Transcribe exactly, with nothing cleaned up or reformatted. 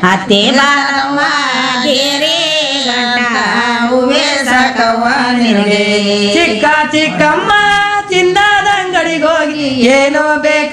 ಅತ್ತೆ ಬಾರವ್ವ ಗೇರೆ ಗಂಟ ಹೂವೆ ಸಾಕವ್ವ ನಿನಗೆ. ಚಿಕ್ಕ ಚಿಕ್ಕಮ್ಮ ಚಿನ್ನದ ಅಂಗಡಿಗೋಗಿ ಏನೋ ಬೇಕು